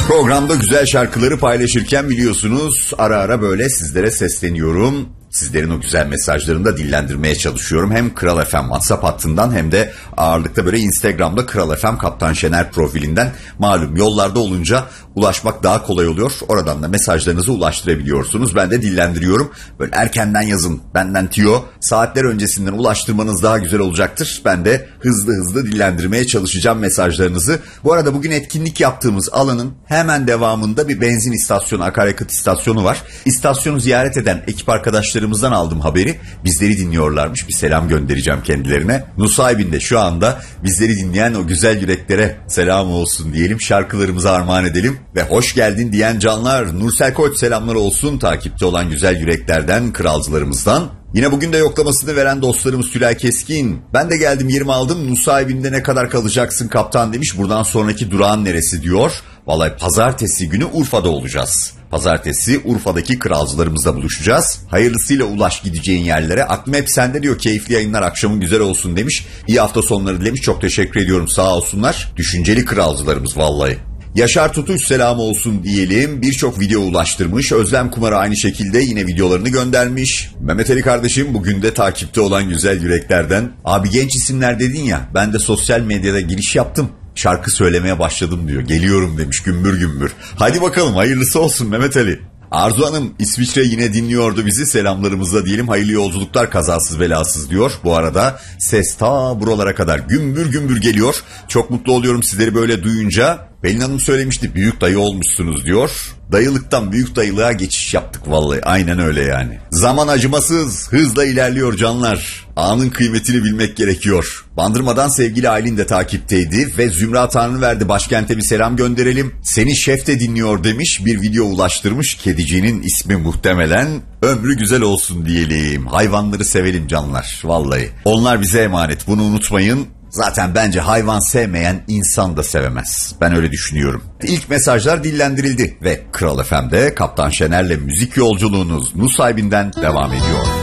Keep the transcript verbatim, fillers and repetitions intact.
Programda güzel şarkıları paylaşırken biliyorsunuz ara ara böyle sizlere sesleniyorum. Sizlerin o güzel mesajlarını da dillendirmeye çalışıyorum. Hem Kral F M WhatsApp hattından hem de ağırlıkta böyle Instagram'da Kral F M Kaptan Şener profilinden. Malum yollarda olunca ulaşmak daha kolay oluyor. Oradan da mesajlarınızı ulaştırabiliyorsunuz. Ben de dillendiriyorum. Böyle erkenden yazın. Benden tüyo. Saatler öncesinden ulaştırmanız daha güzel olacaktır. Ben de hızlı hızlı dillendirmeye çalışacağım mesajlarınızı. Bu arada bugün etkinlik yaptığımız alanın hemen devamında bir benzin istasyonu, akaryakıt istasyonu var. İstasyonu ziyaret eden ekip arkadaşlarımızdan aldım haberi. Bizleri dinliyorlarmış. Bir selam göndereceğim kendilerine. Nusaybin'de şu anda bizleri dinleyen o güzel yüreklere selam olsun diyelim. Şarkılarımızı armağan edelim. Ve hoş geldin diyen canlar. Nursel Koç selamlar olsun. Takipte olan güzel yüreklerden, kralcılarımızdan. Yine bugün de yoklamasını veren dostlarımız Tülay Keskin. Ben de geldim, yerimi aldım. Nusaybin'de ne kadar kalacaksın kaptan demiş. Buradan sonraki durağın neresi diyor. Vallahi pazartesi günü Urfa'da olacağız. Pazartesi Urfa'daki kralcılarımızla buluşacağız. Hayırlısıyla ulaş gideceğin yerlere. Aklım hep sende diyor. Keyifli yayınlar, akşamın güzel olsun demiş. İyi hafta sonları dilemiş. Çok teşekkür ediyorum, sağ olsunlar. Düşünceli kralcılarımız vallahi. Yaşar Tutuş selamı olsun diyelim. Birçok video ulaştırmış. Özlem Kumar'a aynı şekilde yine videolarını göndermiş. Mehmet Ali kardeşim bugün de takipte olan güzel yüreklerden. Abi genç isimler dedin ya, ben de sosyal medyada giriş yaptım. Şarkı söylemeye başladım diyor. Geliyorum demiş gümbür gümbür. Hadi bakalım hayırlısı olsun Mehmet Ali. Arzu Hanım İsviçre yine dinliyordu bizi, selamlarımızla diyelim. Hayırlı yolculuklar kazasız belasız diyor. Bu arada ses ta buralara kadar gümbür gümbür geliyor. Çok mutlu oluyorum sizleri böyle duyunca. Pelin Hanım söylemişti, büyük dayı olmuşsunuz diyor. Dayılıktan büyük dayılığa geçiş yaptık vallahi, aynen öyle yani. Zaman acımasız, hızla ilerliyor canlar. Anın kıymetini bilmek gerekiyor. Bandırmadan sevgili Aylin de takipteydi ve Zümra Tanrıverdi başkente bir selam gönderelim. Seni şef de dinliyor demiş, bir video ulaştırmış. Kedicinin ismi muhtemelen. Ömrü güzel olsun diyelim. Hayvanları sevelim canlar vallahi. Onlar bize emanet, bunu unutmayın. Zaten bence hayvan sevmeyen insan da sevemez. Ben öyle düşünüyorum. İlk mesajlar dillendirildi ve Kral F M'de Kaptan Şener'le müzik yolculuğunuz Nusaybin'den devam ediyor.